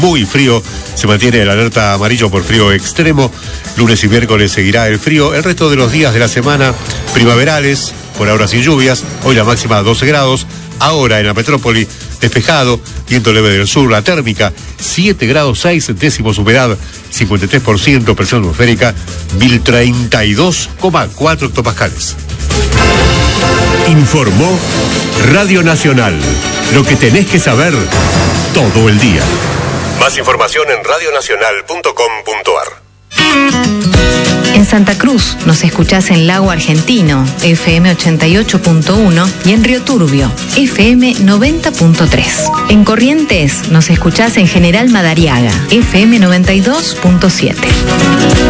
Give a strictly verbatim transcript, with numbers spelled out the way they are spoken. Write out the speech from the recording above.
muy frío. Se mantiene el alerta amarillo por frío extremo. Lunes y miércoles seguirá el frío. El resto de los días de la semana primaverales, por ahora sin lluvias. Hoy la máxima doce grados. Ahora en la metrópoli, despejado, viento leve del sur, la térmica siete grados seis décimos, humedad cincuenta y tres por ciento, presión atmosférica mil treinta y dos coma cuatro hectopascales. Informó Radio Nacional. Lo que tenés que saber todo el día. Más información en radionacional punto com punto ar. En Santa Cruz nos escuchás en Lago Argentino, F M ochenta y ocho punto uno, y en Río Turbio, F M noventa punto tres. En Corrientes nos escuchás en General Madariaga, F M noventa y dos punto siete.